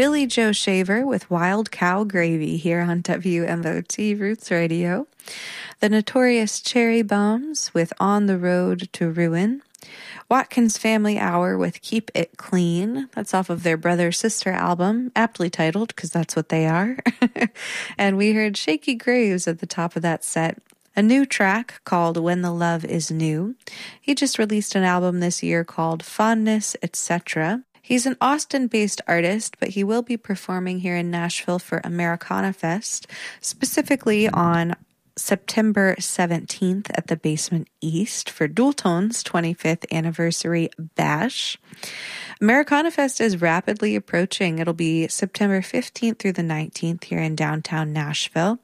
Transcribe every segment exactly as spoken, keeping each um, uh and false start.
Billy Joe Shaver with Wild Cow Gravy here on W M O T Roots Radio. The Notorious Cherry Bombs with On the Road to Ruin. Watkins Family Hour with Keep It Clean. That's off of their brother-sister album, aptly titled, because that's what they are. And we heard Shaky Graves at the top of that set. A new track called When the Love Is New. He just released an album this year called Fondness, et cetera. He's an Austin-based artist, but he will be performing here in Nashville for Americana Fest, specifically on September seventeenth at the Basement East for Dualtone's twenty-fifth anniversary bash. Americana Fest is rapidly approaching. It'll be September fifteenth through the nineteenth here in downtown Nashville.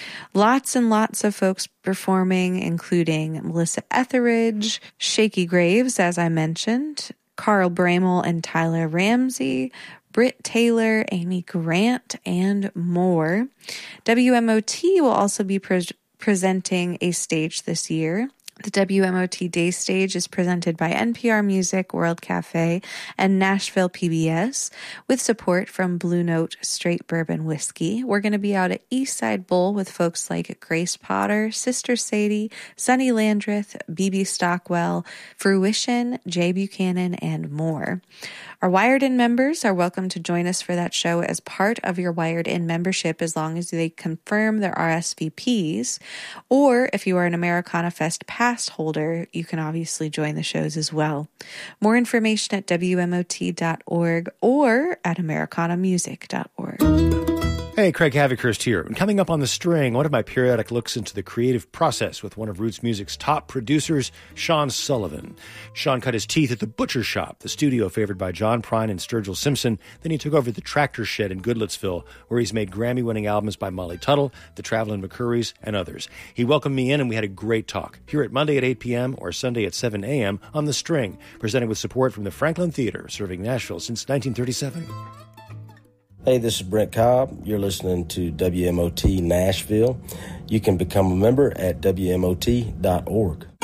Lots and lots of folks performing, including Melissa Etheridge, Shaky Graves, as I mentioned, Carl Bramel and Tyler Ramsey, Britt Taylor, Amy Grant, and more. W M O T will also be pre- presenting a stage this year. The W M O T Day Stage is presented by N P R Music, World Cafe, and Nashville P B S with support from Blue Note Straight Bourbon Whiskey. We're going to be out at Eastside Bowl with folks like Grace Potter, Sister Sadie, Sunny Landreth, B B Stockwell, Fruition, Jay Buchanan, and more. Our Wired In members are welcome to join us for that show as part of your Wired In membership as long as they confirm their R S V Ps. Or if you are an Americana Fest pass holder, you can obviously join the shows as well. More information at W M O T dot org or at Americana Music dot org. Hey, Craig Havikhurst here. And coming up on The String, one of my periodic looks into the creative process with one of Roots Music's top producers, Sean Sullivan. Sean cut his teeth at the Butcher Shop, the studio favored by John Prine and Sturgill Simpson. Then he took over the Tractor Shed in Goodlettsville, where he's made Grammy-winning albums by Molly Tuttle, the Travelin' McCurries, and others. He welcomed me in, and we had a great talk. Hear it Monday at eight p.m. or Sunday at seven a.m. on The String, presented with support from the Franklin Theater, serving Nashville since nineteen thirty-seven. Hey, this is Brent Cobb. You're listening to W M O T Nashville. You can become a member at W M O T dot org.